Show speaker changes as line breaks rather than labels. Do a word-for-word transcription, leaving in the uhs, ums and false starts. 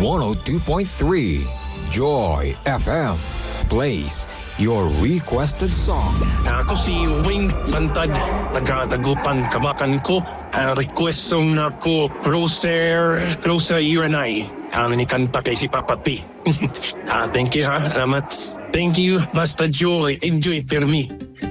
one oh two point three. Joy F M plays your requested song.
Ako si Wayne Pantad, taga-Dagupan, Kabakan ko. Uh, request song na ko, Closer, Closer You and I. Ano ni kanta kay si Papa P. ah, thank you ha, salamat. Thank you, basta joy, enjoy per me.